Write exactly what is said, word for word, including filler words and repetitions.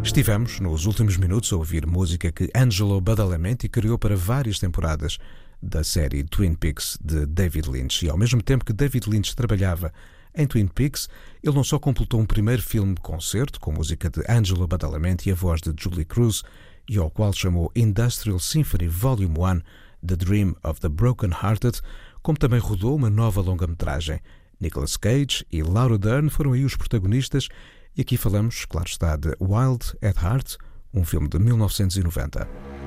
Estivemos, nos últimos minutos, a ouvir música que Angelo Badalamenti criou para várias temporadas da série Twin Peaks de David Lynch. E ao mesmo tempo que David Lynch trabalhava em Twin Peaks, ele não só completou um primeiro filme-concerto com música de Angelo Badalamenti e a voz de Julie Cruz, e ao qual chamou Industrial Symphony Volume um, The Dream of the Broken Hearted, como também rodou uma nova longa-metragem. Nicolas Cage e Laura Dern foram aí os protagonistas, e aqui falamos, claro está, de Wild at Heart, um filme de mil novecentos e noventa.